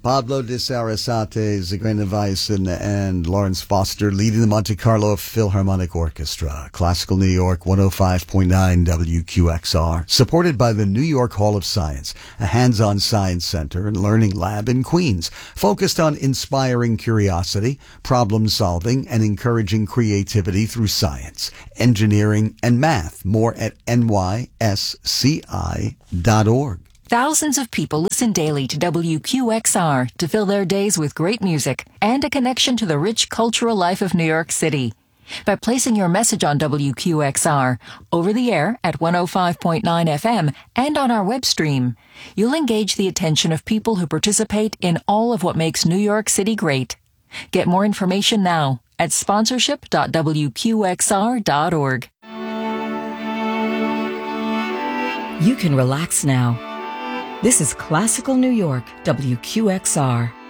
Pablo de Sarasate, Zagrina Weissen, and Lawrence Foster leading the Monte Carlo Philharmonic Orchestra. Classical New York 105.9 WQXR. Supported by the New York Hall of Science, a hands-on science center and learning lab in Queens, focused on inspiring curiosity, problem solving, and encouraging creativity through science, engineering, and math. More at nysci.org. Thousands of people listen daily to WQXR to fill their days with great music and a connection to the rich cultural life of New York City. By placing your message on WQXR, over the air at 105.9 FM and on our web stream, you'll engage the attention of people who participate in all of what makes New York City great. Get more information now at sponsorship.wqxr.org. You can relax now. This is Classical New York, WQXR.